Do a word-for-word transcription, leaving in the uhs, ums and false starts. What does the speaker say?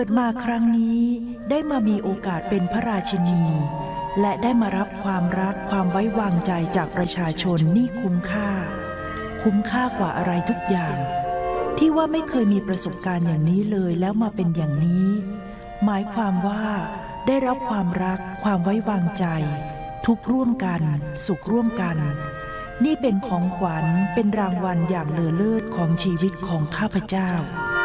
เกิดมาครั้งนี้ได้มามีโอกาสเป็นพระราชินีและได้มารับความรักความไว้วางใจจากประชาชนนี่คุ้มค่าคุ้มค่ากว่าอะไรทุกอย่างที่ว่าไม่เคยมีประสบการณ์อย่างนี้เลยแล้วมาเป็นอย่างนี้หมายความว่าได้รับความรักความไว้วางใจทุกข์ร่วมกันสุขร่วมกันนี่เป็นของขวัญเป็นรางวัลอย่างเลอเลิศของชีวิตของข้าพเจ้า